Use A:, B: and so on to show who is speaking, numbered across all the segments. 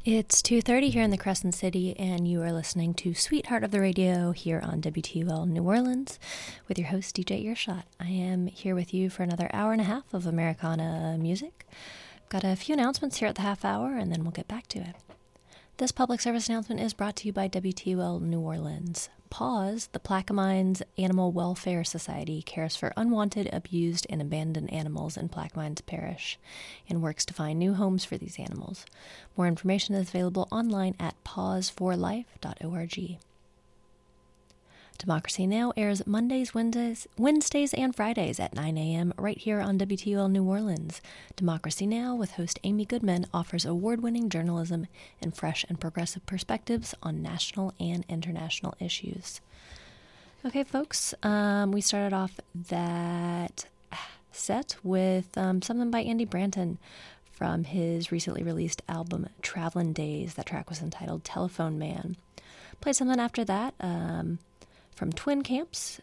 A: It's 2:30 here in the Crescent City, and you are listening to Sweetheart of the Radio here on WTUL New Orleans with your host, DJ Earshot. I am here with you for another hour and a half of Americana music. I've got a few announcements here at the half hour, and then we'll get back to it. This public service announcement is brought to you by WTUL New Orleans. PAWS, the Plaquemines Animal Welfare Society, cares for unwanted, abused, and abandoned animals in Plaquemines Parish and works to find new homes for these animals. More information is available online at pawsforlife.org. Democracy Now! Airs Mondays, Wednesdays, and Fridays at 9 a.m. right here on WTUL New Orleans. Democracy Now! With host Amy Goodman offers award-winning journalism and fresh and progressive perspectives on national and international issues. Okay, folks, we started off that set with something by Andy Branton from his recently released album Travelin' Days. That track was entitled Telephone Man. Played something after that from Twin Camps,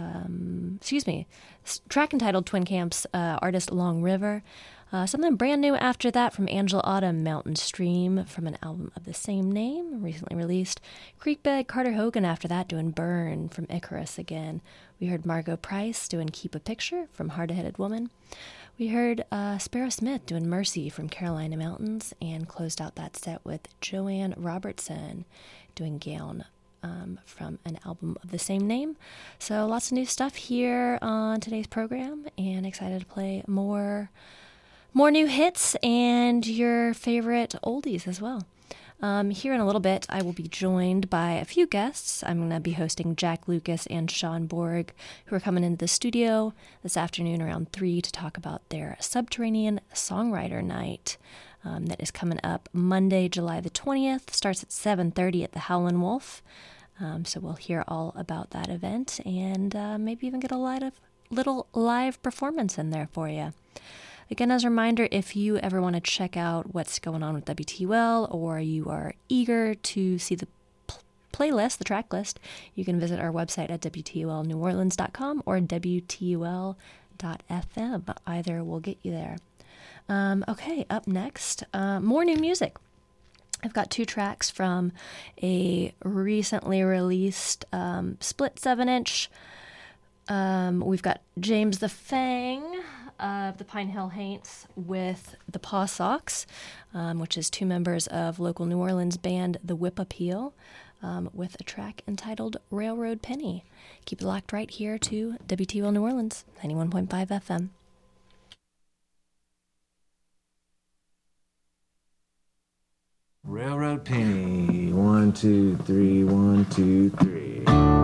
A: track entitled Twin Camps, artist Long River. Something brand new after that from Angela Autumn, Mountain Stream, from an album of the same name, recently released. Creekbed, Carter Hogan after that, doing Burn from Icarus again. We heard Margot Price doing Keep a Picture from Hard-Headed Woman. We heard Sparrow Smith doing Mercy from Carolina Mountains, and closed out that set with Joanne Robertson doing Gown from an album of the same name. So lots of new stuff here on today's program, and excited to play more new hits and your favorite oldies as well. Here in a little bit, I will be joined by a few guests. I'm going to be hosting Jack Lucas and Sean Borg, who are coming into the studio this afternoon around 3 to talk about their Subterranean Songwriter Night that is coming up Monday, July the 20th. Starts at 7:30 at the Howlin' Wolf. So we'll hear all about that event, and maybe even get a little live performance in there for you. Again, as a reminder, if you ever want to check out what's going on with WTUL, or you are eager to see the playlist, the track list, you can visit our website at WTULNewOrleans.com or WTUL.FM. Either will get you there. Okay, up next, more new music. I've got two tracks from a recently released split 7-inch. We've got James the Fang of the Pine Hill Haints with the Paw Sox, which is two members of local New Orleans band The Whip Appeal, with a track entitled Railroad Penny. Keep it locked right here to WTUL New Orleans, 91.5 FM.
B: Railroad Penny, 1, 2, 3, 1, 2, 3.